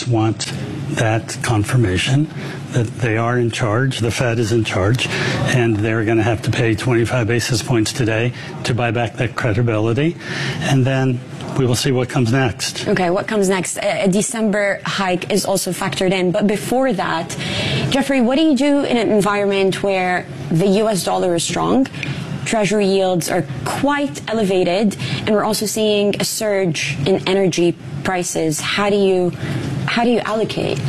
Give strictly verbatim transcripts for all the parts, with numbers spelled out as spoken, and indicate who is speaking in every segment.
Speaker 1: want that confirmation that they are in charge, the Fed is in charge, and they're going to have to pay twenty-five basis points today to buy back that credibility. And then we will see what comes next.
Speaker 2: Okay, what comes next? A December hike is also factored in. But before that, Jeffrey, what do you do in an environment where the U S dollar is strong, Treasury yields are quite elevated, and we're also seeing a surge in energy prices? How do you, how do you allocate?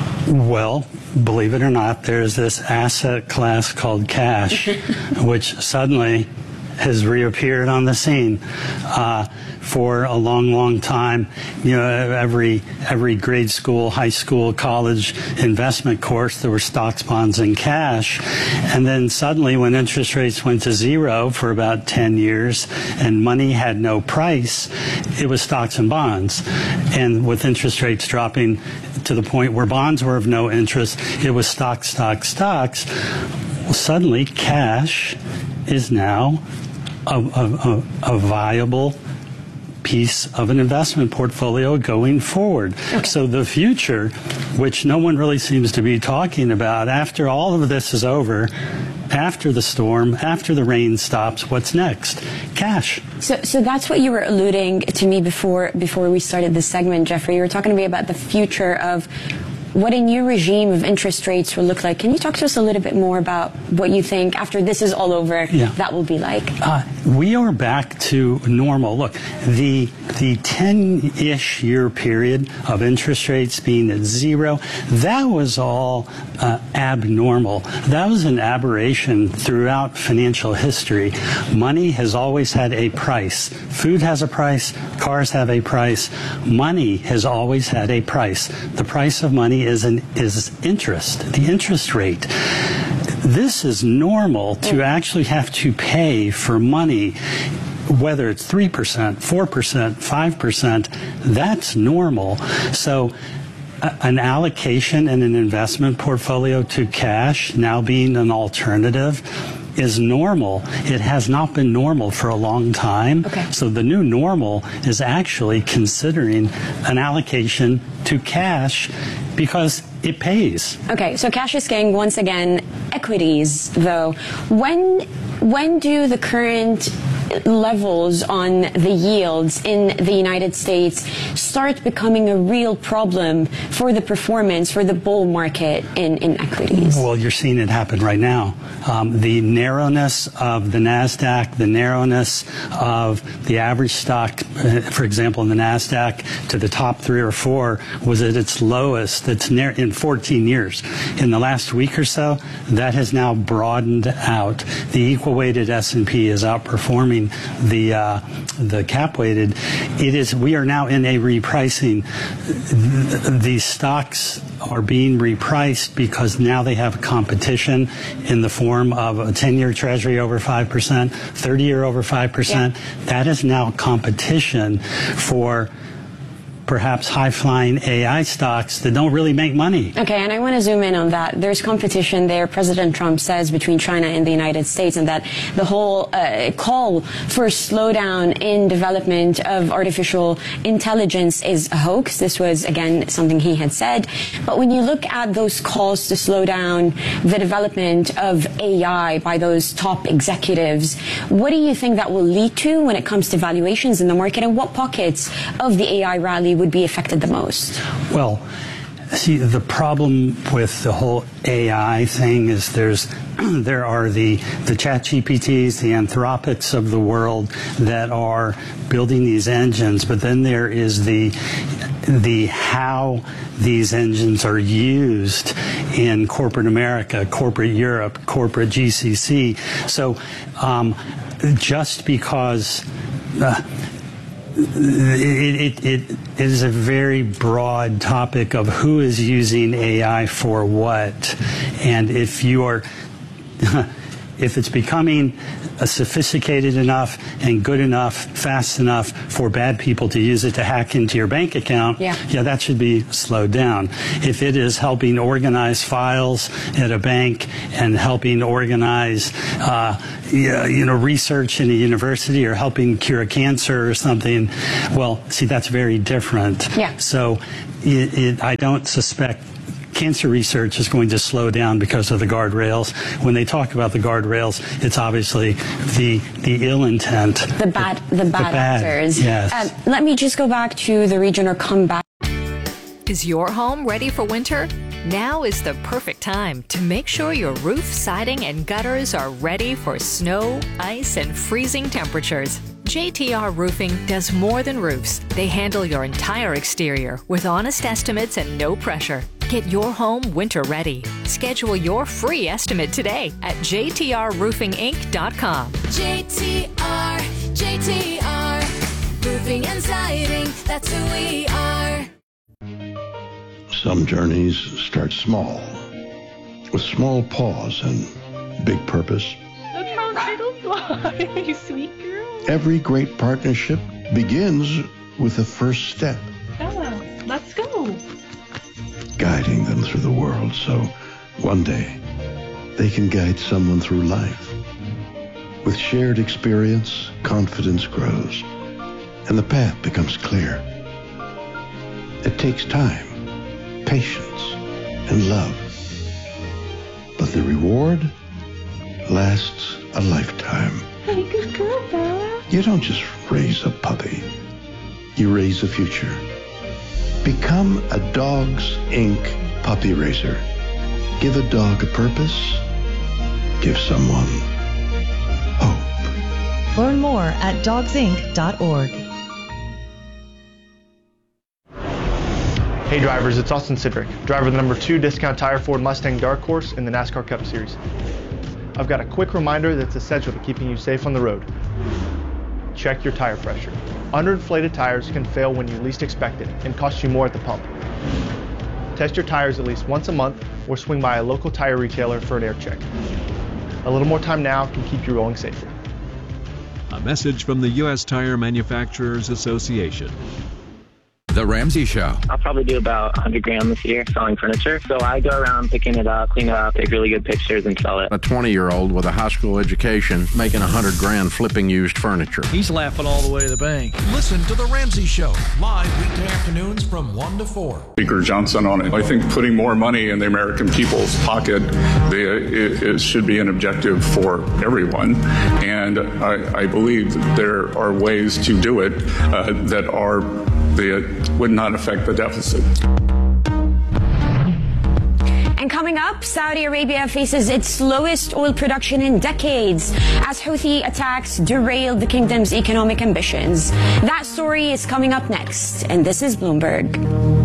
Speaker 1: Well, believe it or not, there's this asset class called cash, which suddenly has reappeared on the scene. Uh, for a long, long time, you know, every every grade school, high school, college investment course, there were stocks, bonds, and cash. And then suddenly, when interest rates went to zero for about ten years and money had no price, it was stocks and bonds. And with interest rates dropping to the point where bonds were of no interest, it was stocks, stocks, stocks. Well, suddenly, cash is now a, a, a, a viable piece of an investment portfolio going forward. Okay. So the future, which no one really seems to be talking about, after all of this is over, after the storm, after the rain stops, what's next? Cash.
Speaker 2: So, so that's what you were alluding to me before before we started this segment, Jeffrey. You were talking to me about the future of what a new regime of interest rates will look like. Can you talk to us a little bit more about what you think after this is all over, yeah, that will be like?
Speaker 1: Uh, we are back to normal. Look, the the ten-ish year period of interest rates being at zero, that was all uh, abnormal. That was an aberration throughout financial history. Money has always had a price. Food has a price. Cars have a price. Money has always had a price. The price of money is an is interest, the interest rate. This is normal to actually have to pay for money, whether it's three percent, four percent, five percent, that's normal. So uh, an allocation in an investment portfolio to cash now being an alternative is normal. It has not been normal for a long time.
Speaker 2: Okay.
Speaker 1: So the new normal is actually considering an allocation to cash because it pays.
Speaker 2: Okay, so cash is king once again. Equities, though, when when do the current levels on the yields in the United States start becoming a real problem for the performance, for the bull market in, in equities?
Speaker 1: Well, you're seeing it happen right now. Um, the narrowness of the NASDAQ, the narrowness of the average stock, uh, for example, in the NASDAQ to the top three or four was at its lowest it's near in fourteen years. In the last week or so, that has now broadened out. The equal weighted S and P is outperforming the uh, the cap weighted. It is. We are now in a repricing. These stocks are being repriced because now they have competition in the form of a ten-year Treasury over five percent, thirty-year over five percent. Yeah. That is now competition for perhaps high-flying A I stocks that don't really make money.
Speaker 2: Okay, and I want to zoom in on that. There's competition there, President Trump says, between China and the United States, and that the whole uh, call for a slowdown in development of artificial intelligence is a hoax. This was, again, something he had said. But when you look at those calls to slow down the development of A I by those top executives, what do you think that will lead to when it comes to valuations in the market, and what pockets of the A I rally would be affected the most?
Speaker 1: Well, see, the problem with the whole A I thing is there's there are the the ChatGPTs, the Anthropics of the world that are building these engines, but then there is the the how these engines are used in corporate America, corporate Europe, corporate G C C. So um, just because uh, It, it, it is a very broad topic of who is using A I for what. And if you are, if it's becoming uh, sophisticated enough and good enough, fast enough for bad people to use it to hack into your bank account,
Speaker 2: yeah,
Speaker 1: yeah that should be slowed down. If it is helping organize files at a bank and helping organize, uh, you know, research in a university or helping cure a cancer or something, well, see, that's very different.
Speaker 2: Yeah.
Speaker 1: So it, it, I don't suspect cancer research is going to slow down because of the guardrails. When they talk about the guardrails, it's obviously the the ill intent.
Speaker 2: The bad, the bad,
Speaker 1: the bad
Speaker 2: actors.
Speaker 1: Yes.
Speaker 2: Um, let me just go back to the region or come back.
Speaker 3: Is your home ready for winter? Now is the perfect time to make sure your roof, siding, and gutters are ready for snow, ice, and freezing temperatures. J T R Roofing does more than roofs. They handle your entire exterior with honest estimates and no pressure. Get your home winter ready. Schedule your free estimate today at j t r roofing inc dot com.
Speaker 4: J T R, J T R, roofing and siding, that's who we are.
Speaker 5: Some journeys start small, with small pause and big purpose.
Speaker 6: Look how little fly, you sweet girl.
Speaker 5: Every great partnership begins with a first step.
Speaker 6: Bella, let's go.
Speaker 5: Guiding them through the world so one day they can guide someone through life. With shared experience, confidence grows, and the path becomes clear. It takes time, patience, and love. But the reward lasts a lifetime.
Speaker 6: Hey, good girl, Bella.
Speaker 5: You don't just raise a puppy. You raise a future. Become a Dogs Incorporated puppy raiser. Give a dog a purpose. Give someone hope.
Speaker 7: Learn more at dogs inc dot org.
Speaker 8: Hey drivers, it's Austin Sidrick, driver of the number two Discount Tire Ford Mustang Dark Horse in the NASCAR Cup Series. I've got a quick reminder that's essential to keeping you safe on the road. Check your tire pressure. Underinflated tires can fail when you least expect it and cost you more at the pump. Test your tires at least once a month or swing by a local tire retailer for an air check. A little more time now can keep you rolling safely.
Speaker 9: A message from the U S Tire Manufacturers Association.
Speaker 10: The Ramsey Show.
Speaker 11: I'll probably do about one hundred grand this year selling furniture. So I go around picking it up, clean it up, take really good pictures, and sell it.
Speaker 10: A twenty-year-old with a high school education making one hundred grand flipping used furniture.
Speaker 12: He's laughing all the way to the bank.
Speaker 13: Listen to The Ramsey Show, live weekday afternoons from one to four.
Speaker 14: Speaker Johnson on it. I think putting more money in the American people's pocket they, it, it should be an objective for everyone. And I, I believe that there are ways to do it uh, that are that would not affect the deficit.
Speaker 2: And coming up, Saudi Arabia faces its slowest oil production in decades as Houthi attacks derail the kingdom's economic ambitions. That story is coming up next, and this is Bloomberg.